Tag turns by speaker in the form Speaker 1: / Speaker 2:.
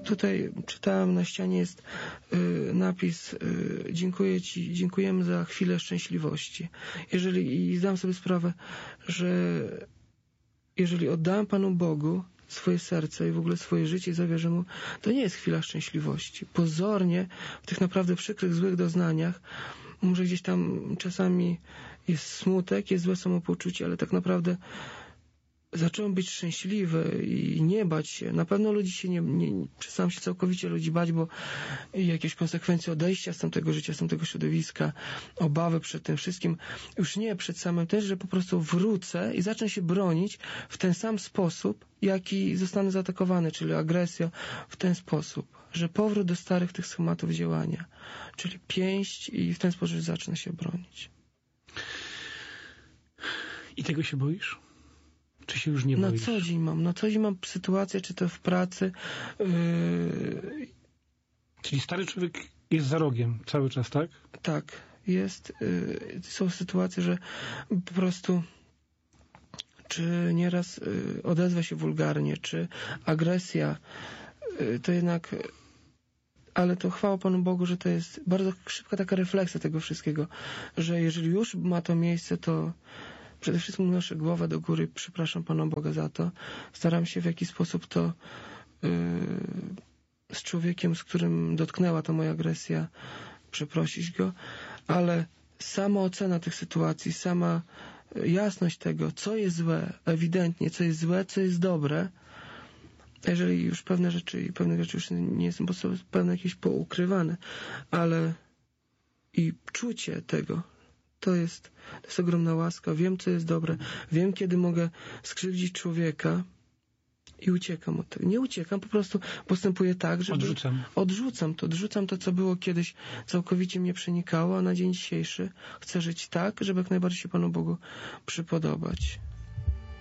Speaker 1: tutaj czytałem, na ścianie jest napis dziękuję Ci, dziękujemy za chwilę szczęśliwości. I zdam sobie sprawę, że jeżeli oddałem Panu Bogu swoje serce i w ogóle swoje życie i zawierzę Mu, to nie jest chwila szczęśliwości. Pozornie w tych naprawdę przykrych, złych doznaniach może gdzieś tam czasami jest smutek, jest złe samopoczucie, ale tak naprawdę zacząłem być szczęśliwy i nie bać się. Na pewno ludzi się przestałem się całkowicie ludzi bać, bo jakieś konsekwencje odejścia z tamtego życia, z tamtego środowiska, obawy przed tym wszystkim, już nie przed samym też, że po prostu wrócę i zacznę się bronić w ten sam sposób, jaki zostanę zaatakowany, czyli agresja w ten sposób, że powrót do starych tych schematów działania, czyli pięść i w ten sposób zacznę się bronić.
Speaker 2: I tego się boisz? Czy się już nie boisz?
Speaker 1: Na co dzień mam sytuację, czy to w pracy.
Speaker 2: Czyli stary człowiek jest za rogiem cały czas, tak?
Speaker 1: Tak, jest. Są sytuacje, że po prostu czy nieraz odezwa się wulgarnie, czy agresja, to jednak... Ale to chwała Panu Bogu, że to jest bardzo szybka taka refleksja tego wszystkiego, że jeżeli już ma to miejsce, to przede wszystkim unoszę głowę do góry, przepraszam Pana Boga za to. Staram się w jakiś sposób to z człowiekiem, z którym dotknęła ta moja agresja, przeprosić go, ale sama ocena tych sytuacji, sama jasność tego, co jest złe, ewidentnie, co jest złe, co jest dobre, jeżeli już pewne rzeczy już nie są po prostu pewne jakieś poukrywane, ale i czucie tego, to jest ogromna łaska. Wiem, co jest dobre. Wiem, kiedy mogę skrzywdzić człowieka i uciekam od tego. Nie uciekam, po prostu postępuję tak, że odrzucam to, co było kiedyś, całkowicie mnie przenikało, a na dzień dzisiejszy chcę żyć tak, żeby jak najbardziej się Panu Bogu przypodobać.